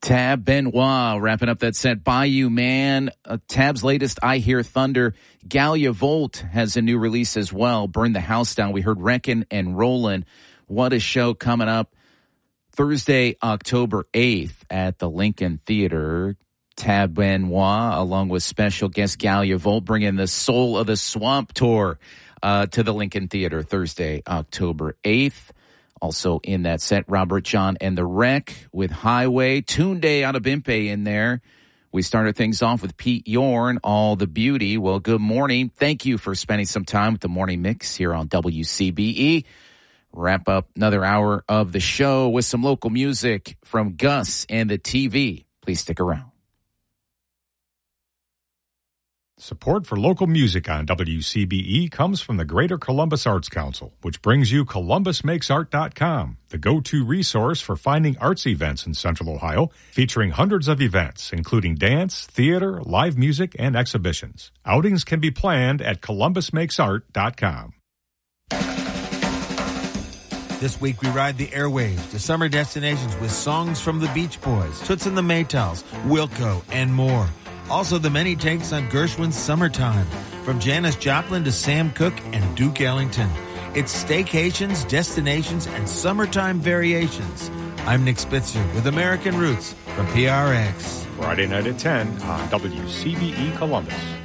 Tab Benoit wrapping up that set. Bayou Man, Tab's latest I Hear Thunder. Galia Volt has a new release as well. Burn the House Down. We heard Reckin and Rollin'. What a show coming up Thursday, October 8th at the Lincoln Theater. Tab Benoit, along with special guest Galia Volt, bringing the Soul of the Swamp tour to the Lincoln Theater Thursday, October 8th. Also in that set, Robert John and the Wreck with Highway. Tunde out of Bimpe in there. We started things off with Pete Yorn, All the Beauty. Well, good morning. Thank you for spending some time with the Morning Mix here on WCBE. Wrap up another hour of the show with some local music from Gus and the TV. Please stick around. Support for local music on WCBE comes from the Greater Columbus Arts Council, which brings you ColumbusMakesArt.com, the go-to resource for finding arts events in Central Ohio, featuring hundreds of events, including dance, theater, live music, and exhibitions. Outings can be planned at ColumbusMakesArt.com. This week we ride the airwaves to summer destinations with songs from the Beach Boys, Toots and the Maytals, Wilco, and more. Also, the many takes on Gershwin's Summertime, from Janis Joplin to Sam Cooke and Duke Ellington. It's staycations, destinations, and summertime variations. I'm Nick Spitzer with American Roots from PRX. Friday night at 10 on WCBE Columbus.